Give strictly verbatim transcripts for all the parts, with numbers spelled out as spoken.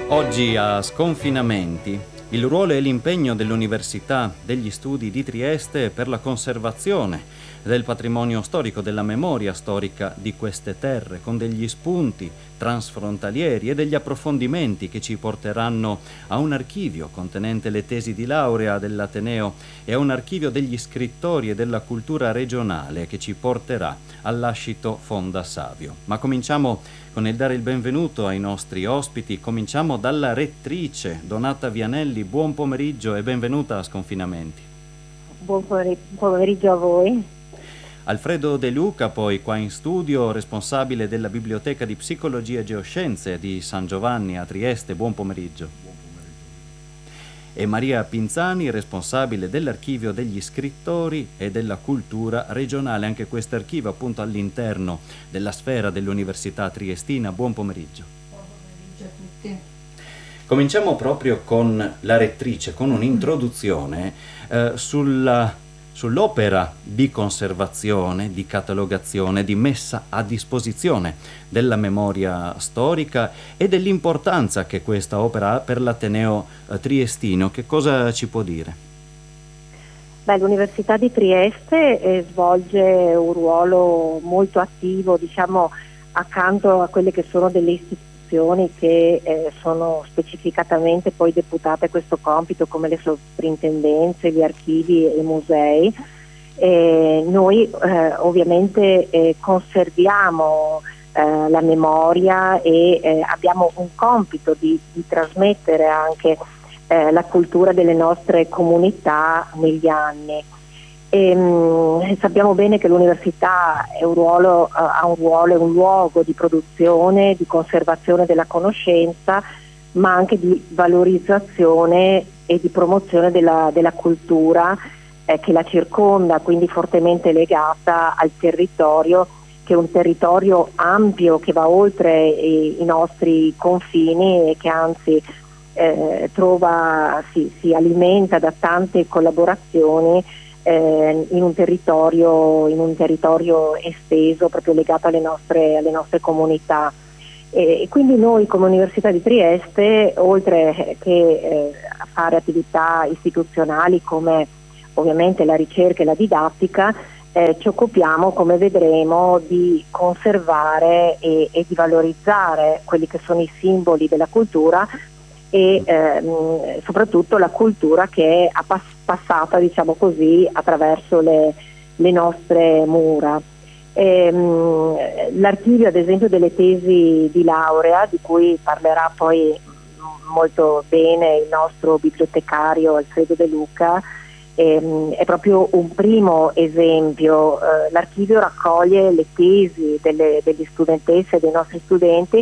Oggi a Sconfinamenti il ruolo e l'impegno dell'Università degli Studi di Trieste per la conservazione del patrimonio storico, della memoria storica di queste terre, con degli spunti transfrontalieri e degli approfondimenti che ci porteranno a un archivio contenente le tesi di laurea dell'Ateneo e a un archivio degli scrittori e della cultura regionale che ci porterà all'Ascito Fonda Savio. Ma cominciamo con il dare il benvenuto ai nostri ospiti. Cominciamo dalla rettrice Donata Vianelli. Buon pomeriggio e benvenuta a Sconfinamenti. Buon pomeriggio a voi. Alfredo De Luca, poi qua in studio, responsabile della Biblioteca di Psicologia e Geoscienze di San Giovanni a Trieste. Buon pomeriggio. Buon pomeriggio. E Maria Pinzani, responsabile dell'Archivio degli Scrittori e della Cultura regionale. Anche questo archivio appunto all'interno della sfera dell'Università Triestina. Buon pomeriggio. Buon pomeriggio a tutti. Cominciamo proprio con la rettrice, con un'introduzione eh, sulla sull'opera di conservazione, di catalogazione, di messa a disposizione della memoria storica e dell'importanza che questa opera ha per l'Ateneo eh, triestino. Che cosa ci può dire? Beh, l'Università di Trieste eh, svolge un ruolo molto attivo, diciamo, accanto a quelle che sono delle istituzioni che eh, sono specificatamente poi deputate a questo compito, come le sovrintendenze, gli archivi e i musei. E noi eh, ovviamente eh, conserviamo eh, la memoria e eh, abbiamo un compito di, di trasmettere anche eh, la cultura delle nostre comunità negli anni. E, mh, sappiamo bene che l'università è un ruolo, uh, ha un ruolo e un luogo di produzione, di conservazione della conoscenza, ma anche di valorizzazione e di promozione della, della cultura eh, che la circonda, quindi fortemente legata al territorio, che è un territorio ampio che va oltre i, i nostri confini e che anzi eh, trova, si, si alimenta da tante collaborazioni in un territorio in un territorio esteso, proprio legato alle nostre, alle nostre comunità. E quindi noi come Università di Trieste, oltre che eh, a fare attività istituzionali come ovviamente la ricerca e la didattica, eh, ci occupiamo, come vedremo, di conservare e, e di valorizzare quelli che sono i simboli della cultura e ehm, soprattutto la cultura che è pass- passata, diciamo così, attraverso le, le nostre mura. Ehm, l'archivio ad esempio delle tesi di laurea, di cui parlerà poi molto bene il nostro bibliotecario Alfredo De Luca, ehm, è proprio un primo esempio. Eh, l'archivio raccoglie le tesi delle, degli studentesse e dei nostri studenti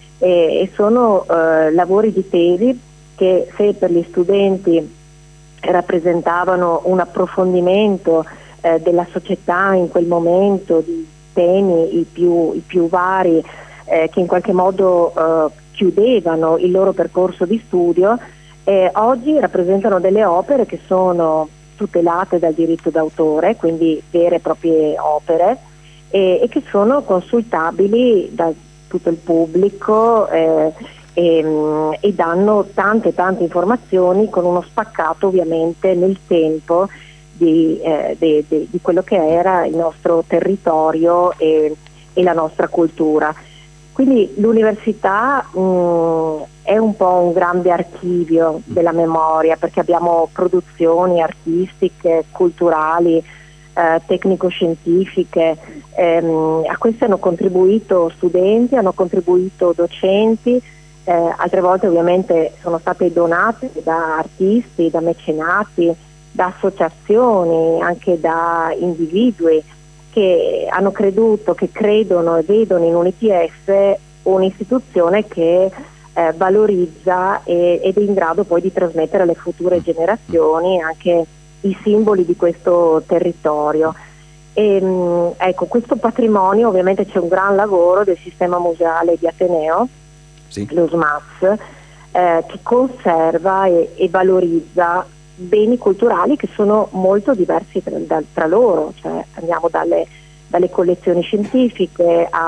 e, e sono eh, lavori di tesi che, se per gli studenti rappresentavano un approfondimento eh, della società in quel momento, di temi i più, i più vari eh, che in qualche modo eh, chiudevano il loro percorso di studio, eh, oggi rappresentano delle opere che sono tutelate dal diritto d'autore, quindi vere e proprie opere, e, e che sono consultabili da tutto il pubblico eh, e, e danno tante tante informazioni con uno spaccato ovviamente nel tempo di, eh, de, de, di quello che era il nostro territorio e, e la nostra cultura. Quindi l'università mh, è un po' un grande archivio della memoria, perché abbiamo produzioni artistiche, culturali, eh, tecnico-scientifiche. Ehm, a queste hanno contribuito studenti, hanno contribuito docenti, eh, altre volte ovviamente sono state donate da artisti, da mecenati, da associazioni, anche da individui che hanno creduto, che credono e vedono in un I T S un'istituzione che eh, valorizza e, ed è in grado poi di trasmettere alle future generazioni anche i simboli di questo territorio. E, mh, ecco, questo patrimonio, ovviamente c'è un gran lavoro del sistema museale di Ateneo, sì. Lo S M A S, eh, che conserva e, e valorizza beni culturali che sono molto diversi tra, da, tra loro, cioè andiamo dalle, dalle collezioni scientifiche a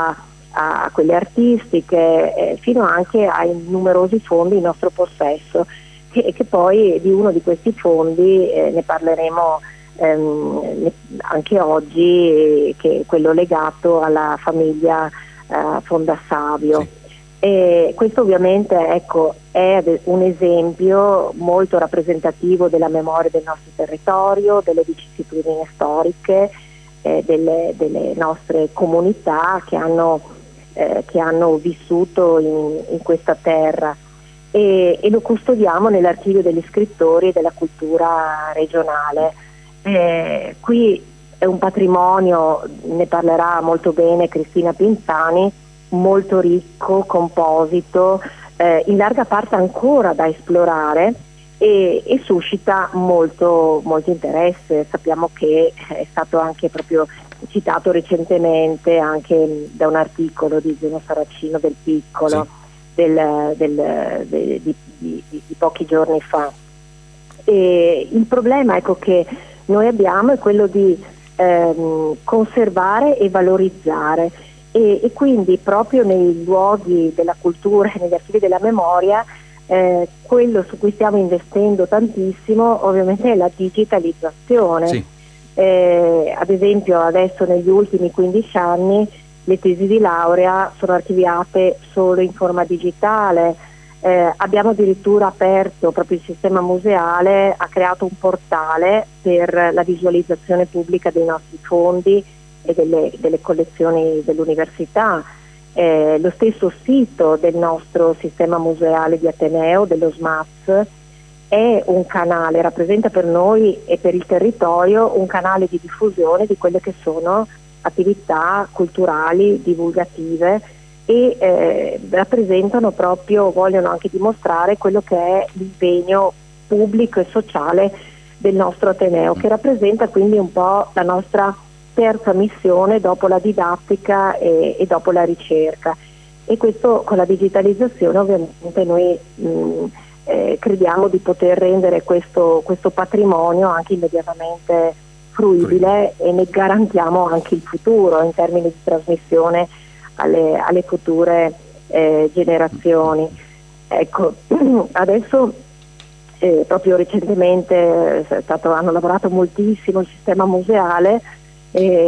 a quelle artistiche, eh, fino anche ai numerosi fondi in nostro possesso, e che poi di uno di questi fondi eh, ne parleremo ehm, anche oggi, che è quello legato alla famiglia eh, Fondassavio. Sì. E questo ovviamente, ecco, è un esempio molto rappresentativo della memoria del nostro territorio, delle vicissitudini storiche, eh, delle, delle nostre comunità che hanno, eh, che hanno vissuto in, in questa terra, e, e lo custodiamo nell'archivio degli scrittori e della cultura regionale. Eh, qui è un patrimonio, ne parlerà molto bene Cristina Pinzani, molto ricco, composito, eh, in larga parte ancora da esplorare, e, e suscita molto, molto interesse. Sappiamo che è stato anche proprio citato recentemente anche da un articolo di Zeno Saracino del Piccolo, sì, del, del, de, di, di, di pochi giorni fa. E il problema, ecco, che noi abbiamo è quello di ehm, conservare e valorizzare, e, e quindi proprio nei luoghi della cultura e negli archivi della memoria eh, quello su cui stiamo investendo tantissimo ovviamente è la digitalizzazione. Sì. Eh, ad esempio adesso negli ultimi quindici anni le tesi di laurea sono archiviate solo in forma digitale. Eh, abbiamo addirittura aperto, proprio il sistema museale ha creato un portale per la visualizzazione pubblica dei nostri fondi e delle, delle collezioni dell'università. Eh, lo stesso sito del nostro sistema museale di Ateneo, dello S M A Z, è un canale, rappresenta per noi e per il territorio un canale di diffusione di quelle che sono attività culturali, divulgative, e eh, rappresentano proprio, vogliono anche dimostrare quello che è l'impegno pubblico e sociale del nostro Ateneo, che rappresenta quindi un po' la nostra terza missione dopo la didattica e, e dopo la ricerca. E questo, con la digitalizzazione, ovviamente noi mh, eh, crediamo di poter rendere questo, questo patrimonio anche immediatamente fruibile, e ne garantiamo anche il futuro in termini di trasmissione alle, alle future eh, generazioni. Ecco, adesso eh, proprio recentemente è stato, hanno lavorato moltissimo il sistema museale, eh,